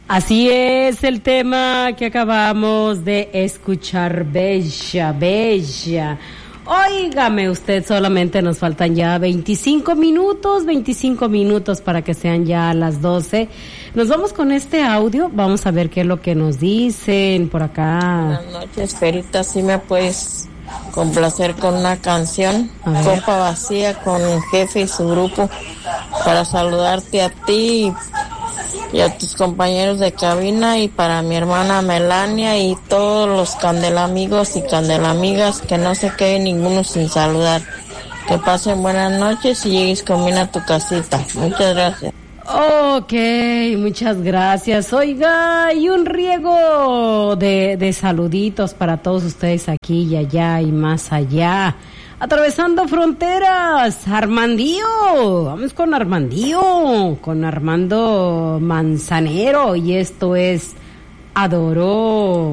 Así es el tema que acabamos de escuchar, bella, bella. Óigame usted, solamente nos faltan ya 25 minutos para que sean ya las 12. Nos vamos con este audio, vamos a ver qué es lo que nos dicen por acá. Buenas noches, Ferita, si me puedes complacer con una canción, Copa Vacía, con el Jefe y su grupo, para saludarte a ti y a tus compañeros de cabina, y para mi hermana Melania y todos los candelamigos y candelamigas, que no se quede ninguno sin saludar. Que pasen buenas noches y llegues con bien a tu casita. Muchas gracias. Ok, muchas gracias. Oiga, y un riego de saluditos para todos ustedes aquí y allá y más allá. Atravesando fronteras, Armandío, vamos con Armando Manzanero, y esto es Adoró.